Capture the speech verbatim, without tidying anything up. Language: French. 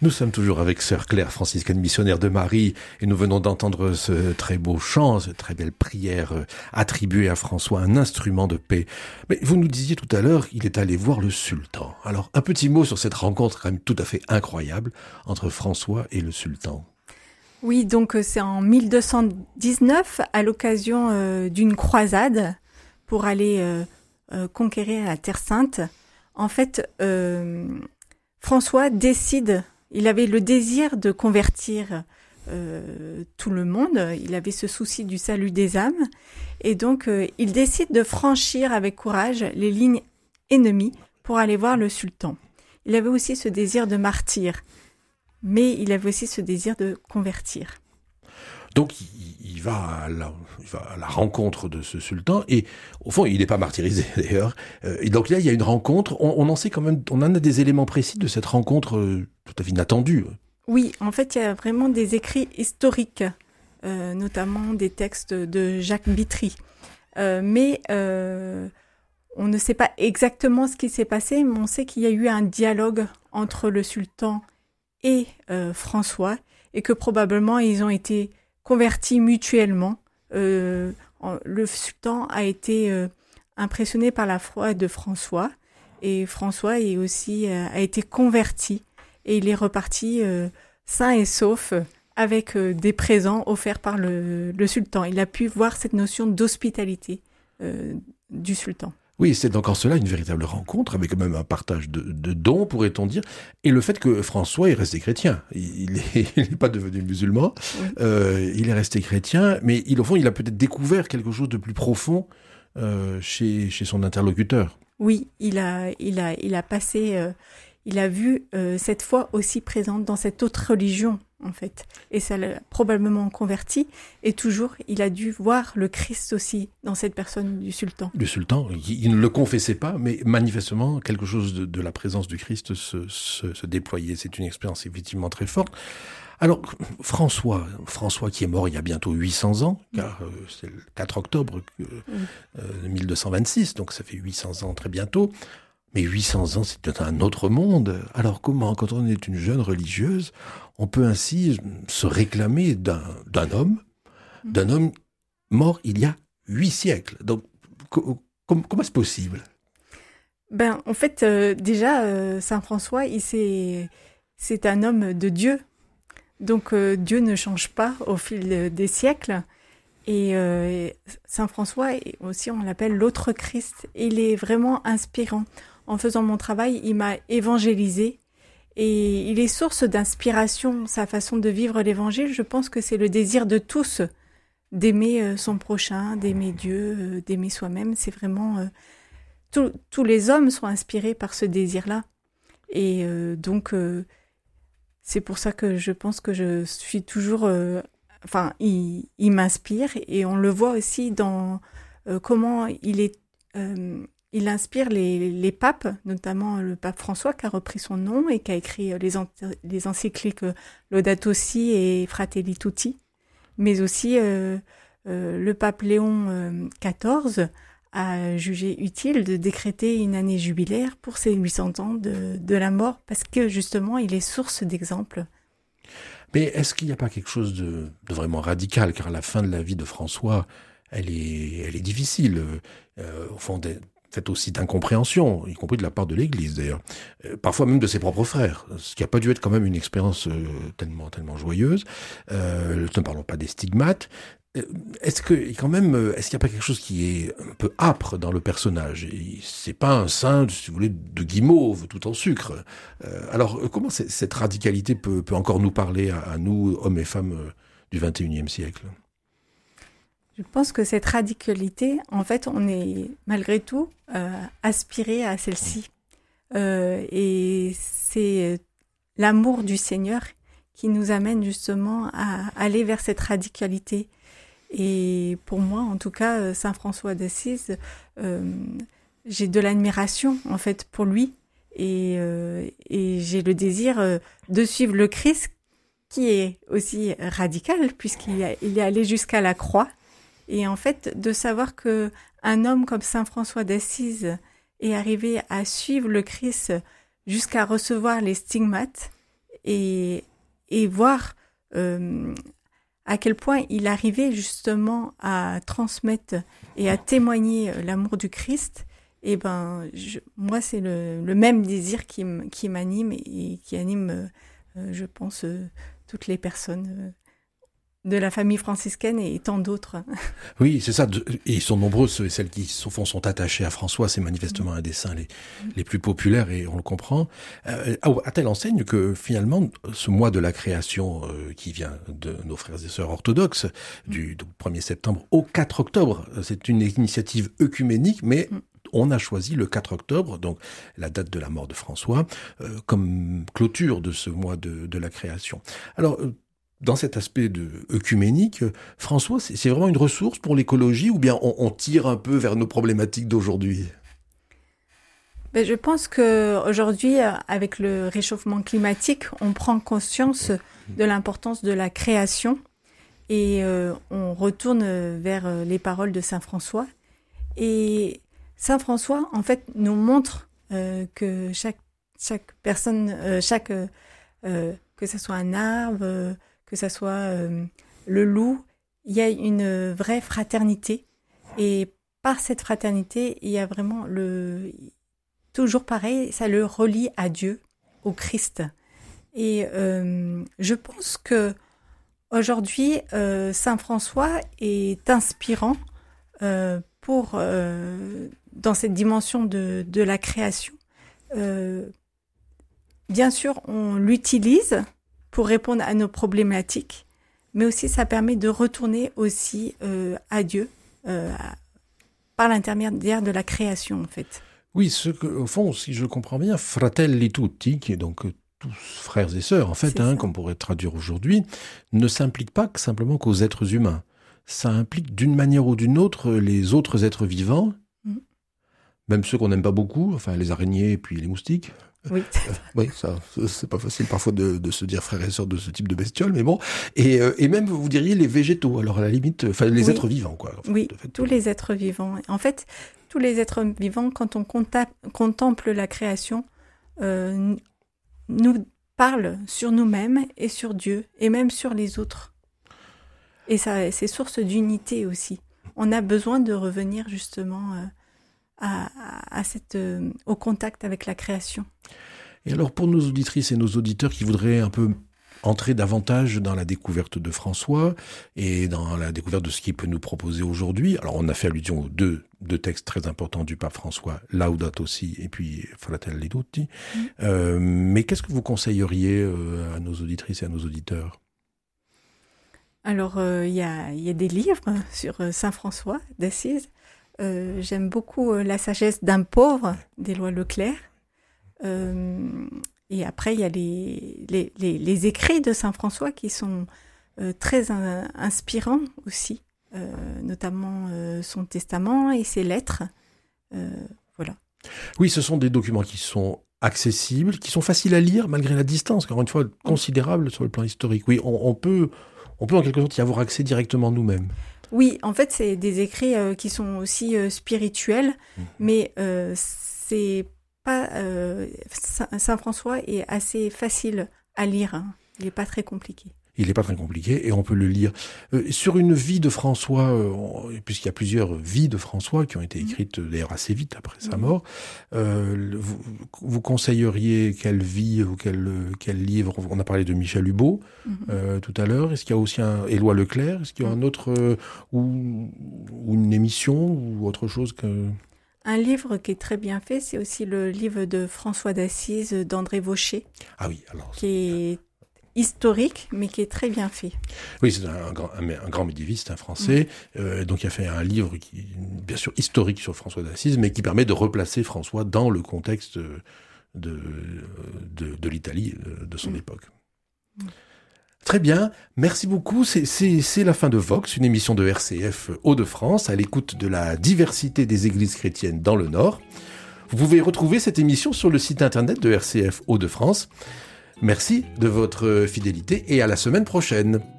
Nous sommes toujours avec sœur Claire, franciscaine missionnaire de Marie, et nous venons d'entendre ce très beau chant, cette très belle prière attribuée à François, un instrument de paix. Mais vous nous disiez tout à l'heure, il est allé voir le sultan. Alors, un petit mot sur cette rencontre quand même tout à fait incroyable entre François et le sultan. Oui, donc c'est en mille deux cent dix-neuf, à l'occasion euh, d'une croisade pour aller euh, euh, conquérir la Terre Sainte. En fait, euh, François décide, il avait le désir de convertir euh, tout le monde, il avait ce souci du salut des âmes, et donc euh, il décide de franchir avec courage les lignes ennemies pour aller voir le sultan. Il avait aussi ce désir de martyr, mais il avait aussi ce désir de convertir. Donc il, il, va à la, il va à la rencontre de ce sultan, et au fond il n'est pas martyrisé d'ailleurs. Euh, et donc là il y a une rencontre, on, on en sait quand même, on en a des éléments précis de cette rencontre euh, tout à fait inattendue. Oui, en fait il y a vraiment des écrits historiques, euh, notamment des textes de Jacques Bitry. Euh, mais euh, on ne sait pas exactement ce qui s'est passé, mais on sait qu'il y a eu un dialogue entre le sultan et euh, François, et que probablement ils ont été convertis mutuellement. Euh, le sultan a été euh, impressionné par la foi de François, et François est aussi euh, a été converti, et il est reparti euh, sain et sauf avec euh, des présents offerts par le, le sultan. Il a pu voir cette notion d'hospitalité euh, du sultan. Oui, c'est donc en cela une véritable rencontre, avec quand même un partage de, de dons, pourrait-on dire, et le fait que François est resté chrétien. Il n'est pas devenu musulman, oui. euh, il est resté chrétien, mais il, au fond, il a peut-être découvert quelque chose de plus profond euh, chez, chez son interlocuteur. Oui, il a, il a, il a passé, euh, il a vu euh, cette foi aussi présente dans cette autre religion, en fait. Et ça l'a probablement converti. Et toujours, il a dû voir le Christ aussi dans cette personne du sultan. Le sultan, il, il ne le confessait pas, mais manifestement, quelque chose de, de la présence du Christ se, se, se déployait. C'est une expérience effectivement très forte. Alors, François, François qui est mort il y a bientôt huit cents ans, car euh, c'est le quatre octobre euh, mille deux cent vingt-six, donc ça fait huit cents ans très bientôt. Mais huit cents ans, c'est un autre monde. Alors comment, quand on est une jeune religieuse, on peut ainsi se réclamer d'un, d'un homme, d'un homme mort il y a huit siècles. Donc, co- com- comment est-ce possible ? Ben, en fait, euh, déjà, euh, Saint François, il c'est, c'est un homme de Dieu. Donc, euh, Dieu ne change pas au fil des siècles. Et euh, Saint François, aussi, on l'appelle l'autre Christ. Il est vraiment inspirant. En faisant mon travail, il m'a évangélisé et il est source d'inspiration, sa façon de vivre l'évangile. Je pense que c'est le désir de tous d'aimer son prochain, d'aimer Dieu, d'aimer soi-même. C'est vraiment... Euh, tout, tous les hommes sont inspirés par ce désir-là. Et euh, donc, euh, c'est pour ça que je pense que je suis toujours... Euh, enfin, il, il m'inspire et on le voit aussi dans euh, comment il est... Euh, Il inspire les, les papes, notamment le pape François qui a repris son nom et qui a écrit les, en, les encycliques Laudato Si et Fratelli Tutti. Mais aussi euh, euh, le pape Léon euh, quatorze a jugé utile de décréter une année jubilaire pour ses huit cents ans de, de la mort parce que justement il est source d'exemples. Mais est-ce qu'il n'y a pas quelque chose de, de vraiment radical, car la fin de la vie de François, elle est, elle est difficile, euh, au fond des... faite aussi d'incompréhension, y compris de la part de l'Église d'ailleurs, euh, parfois même de ses propres frères, ce qui n'a pas dû être quand même une expérience euh, tellement, tellement joyeuse. Euh, ne parlons pas des stigmates. Euh, est-ce que quand même, est-ce qu'il n'y a pas quelque chose qui est un peu âpre dans le personnage ? Et c'est pas un saint, si vous voulez, de guimauve tout en sucre. Euh, alors comment cette radicalité peut, peut encore nous parler à, à nous, hommes et femmes euh, du vingt et unième siècle ? Je pense que cette radicalité, en fait, on est malgré tout euh, aspiré à celle-ci. Euh, et c'est l'amour du Seigneur qui nous amène justement à aller vers cette radicalité. Et pour moi, en tout cas, Saint François d'Assise, euh, j'ai de l'admiration en fait pour lui. Et, euh, et j'ai le désir euh, de suivre le Christ qui est aussi radical puisqu'il a, il est allé jusqu'à la croix. Et en fait, de savoir que un homme comme Saint François d'Assise est arrivé à suivre le Christ jusqu'à recevoir les stigmates et, et voir euh, à quel point il arrivait justement à transmettre et à témoigner l'amour du Christ. Et ben, je, moi, c'est le, le même désir qui, m- qui m'anime et qui anime, euh, je pense, euh, toutes les personnes euh, de la famille franciscaine et tant d'autres. Oui, c'est ça. Et ils sont nombreux, ceux et celles qui, au fond, sont attachés à François. C'est manifestement un des saints les, les plus populaires et on le comprend. Euh, à telle enseigne que, finalement, ce mois de la création euh, qui vient de nos frères et sœurs orthodoxes, du, du premier septembre au quatre octobre, c'est une initiative œcuménique, mais on a choisi le quatre octobre, donc la date de la mort de François, euh, comme clôture de ce mois de, de la création. Alors, euh, dans cet aspect de œcuménique, François, c'est, c'est vraiment une ressource pour l'écologie ou bien on, on tire un peu vers nos problématiques d'aujourd'hui ? Ben, je pense qu'aujourd'hui, avec le réchauffement climatique, on prend conscience de l'importance de la création et euh, on retourne vers les paroles de Saint François. Et Saint François, en fait, nous montre euh, que chaque, chaque personne, euh, chaque, euh, que ce soit un arbre, euh, que ce soit euh, le loup, il y a une vraie fraternité. Et par cette fraternité, il y a vraiment le... Toujours pareil, ça le relie à Dieu, au Christ. Et euh, je pense que aujourd'hui, euh, Saint François est inspirant euh, pour, euh, dans cette dimension de, de la création. Euh, bien sûr, on l'utilise pour répondre à nos problématiques, mais aussi ça permet de retourner aussi euh, à Dieu euh, par l'intermédiaire de la création, en fait. Oui, ce que, au fond, si je comprends bien, fratelli tutti, qui est donc tous frères et sœurs, en fait, hein, comme on pourrait traduire aujourd'hui, ne s'implique pas que simplement qu'aux êtres humains. Ça implique d'une manière ou d'une autre les autres êtres vivants, mmh. même ceux qu'on n'aime pas beaucoup, enfin les araignées et puis les moustiques. Oui, euh, oui, ça, c'est pas facile parfois de, de se dire frères et sœurs de ce type de bestioles, mais bon. Et, euh, et même, vous diriez, les végétaux, alors à la limite, enfin les oui. êtres vivants, quoi. En fait, oui, en fait, tous euh... les êtres vivants. En fait, tous les êtres vivants, quand on conta- contemple la création, euh, nous parlent sur nous-mêmes et sur Dieu, et même sur les autres. Et ça, c'est source d'unité aussi. On a besoin de revenir justement euh, à, à cette, euh, au contact avec la création. Et alors pour nos auditrices et nos auditeurs qui voudraient un peu entrer davantage dans la découverte de François et dans la découverte de ce qu'il peut nous proposer aujourd'hui, alors on a fait allusion aux deux, deux textes très importants du pape François, Laudato Si et puis Fratelli Tutti, mmh. euh, mais qu'est-ce que vous conseilleriez euh, à nos auditrices et à nos auditeurs ? Alors, il euh, y, a, y a des livres sur euh, Saint François d'Assise. Euh, j'aime beaucoup euh, La sagesse d'un pauvre d'Éloi Leclerc. Euh, et après, il y a les, les, les, les écrits de Saint François qui sont euh, très in, inspirants aussi, euh, notamment euh, son testament et ses lettres. Euh, voilà. Oui, ce sont des documents qui sont accessibles, qui sont faciles à lire malgré la distance, encore une fois considérable sur le plan historique. Oui, on, on peut... On peut en quelque sorte y avoir accès directement nous-mêmes. Oui, en fait, c'est des écrits euh, qui sont aussi euh, spirituels, mmh. mais euh, c'est pas euh, Saint François est assez facile à lire. Hein. Il n'est pas très compliqué. Il n'est pas très compliqué et on peut le lire. Euh, sur une vie de François, euh, puisqu'il y a plusieurs vies de François qui ont été écrites mmh. d'ailleurs assez vite après sa mort, euh, vous, vous conseilleriez quelle vie ou quel, quel livre ? On a parlé de Michel Hubeau mmh. euh, tout à l'heure. Est-ce qu'il y a aussi un Éloi Leclerc ? Est-ce qu'il y a mmh. un autre euh, ou, ou une émission ou autre chose que... Un livre qui est très bien fait, c'est aussi le livre de François d'Assise d'André Vaucher. Ah oui, alors... Qui est... historique, mais qui est très bien fait. Oui, c'est un, grand, un, un grand médiéviste, un Français, mmh. euh, donc il a fait un livre qui, bien sûr, historique sur François d'Assise, mais qui permet de replacer François dans le contexte de, de, de l'Italie de son mmh. époque. Mmh. Très bien, merci beaucoup. C'est, c'est, c'est la fin de Vox, une émission de R C F Hauts-de-France, à l'écoute de la diversité des églises chrétiennes dans le Nord. Vous pouvez retrouver cette émission sur le site internet de R C F Hauts-de-France. Merci de votre fidélité et à la semaine prochaine.